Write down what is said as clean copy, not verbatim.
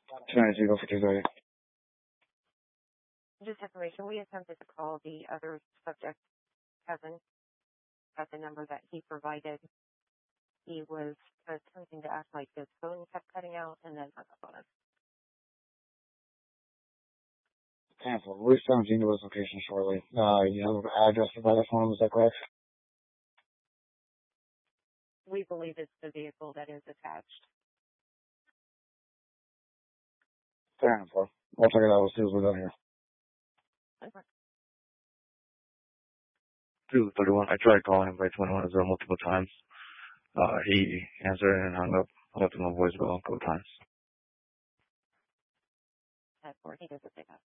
1092, go for 230. Just information, we attempted to call the other subject, Kevin, at the number that he provided. He was attempting to act like his phone kept cutting out and then hung up on us. Cancel. Route 17 to his location shortly. You have an address to that phone, is that correct? We believe it's the vehicle that is attached. Fair enough. I'll check it out as soon as we're done here. Okay. 231. I tried calling him by 21 multiple times. He answered and hung up. I left him a voicemail a couple times. That's where he doesn't pick up.